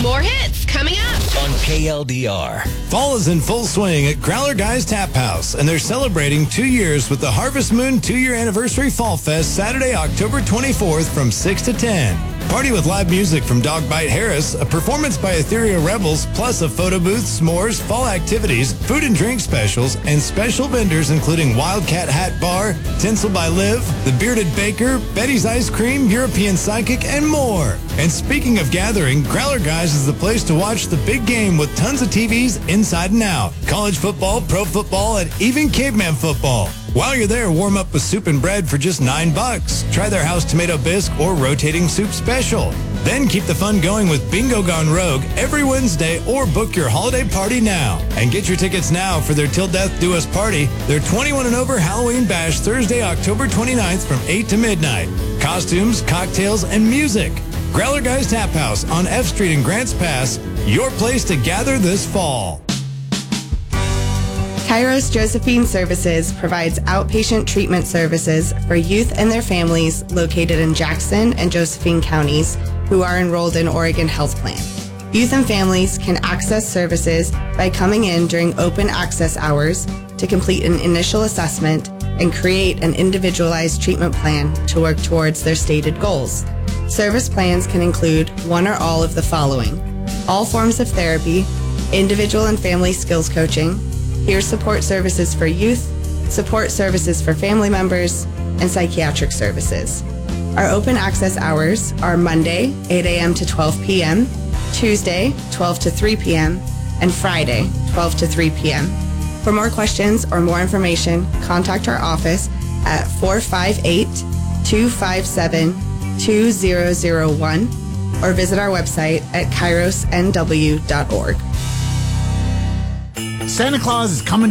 More hits coming up on KLDR. Fall is in full swing at Growler Guys Tap House, and they're celebrating 2 years with the Harvest Moon 2-year anniversary Fall Fest Saturday, October 24th from 6 to 10. Party with live music from Dog Bite Harris, a performance by Ethereal Rebels, plus a photo booth, s'mores, fall activities, food and drink specials, and special vendors including Wildcat Hat Bar, Tinsel by Liv, The Bearded Baker, Betty's Ice Cream, European Psychic, and more. And speaking of gathering, Growler Guys is the place to watch the big game with tons of TVs inside and out. College football, pro football, and even caveman football. While you're there, warm up with soup and bread for just $9. Try their house tomato bisque or rotating soup special. Then keep the fun going with Bingo Gone Rogue every Wednesday, or book your holiday party now. And get your tickets now for their Till Death Do Us party, their 21 and over Halloween bash Thursday, October 29th from 8 to midnight. Costumes, cocktails, and music. Growler Guys Tap House on F Street in Grants Pass, your place to gather this fall. Kairos Josephine Services provides outpatient treatment services for youth and their families located in Jackson and Josephine counties who are enrolled in Oregon Health Plan. Youth and families can access services by coming in during open access hours to complete an initial assessment and create an individualized treatment plan to work towards their stated goals. Service plans can include one or all of the following: all forms of therapy, individual and family skills coaching, peer support services for youth, support services for family members, and psychiatric services. Our open access hours are Monday, 8 a.m. to 12 p.m., Tuesday, 12 to 3 p.m., and Friday, 12 to 3 p.m. For more questions or more information, contact our office at 458-257-2001 or visit our website at kairosnw.org. Santa Claus is coming